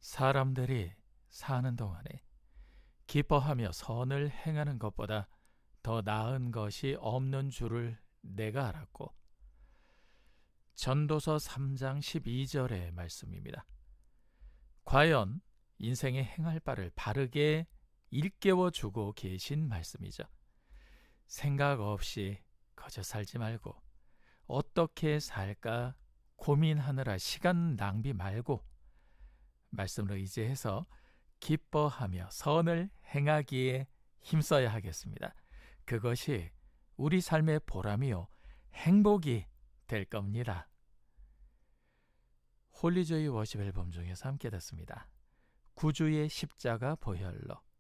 사람들이 사는 동안에 기뻐하며 선을 행하는 것보다 더 나은 것이 없는 줄을 내가 알았고, 전도서 3장 12절의 말씀입니다. 과연 인생에 행할 바를 바르게 일깨워주고 계신 말씀이죠. 생각 없이 거저 살지 말고 어떻게 살까 고민하느라 시간 낭비 말고 말씀을 의지해서 기뻐하며 선을 행하기에 힘써야 하겠습니다. 그것이 우리 삶의 보람이요 행복이 될 겁니다. 홀리조이 워십 앨범 중에서 함께 듣습니다. 구주의 십자가 보혈로.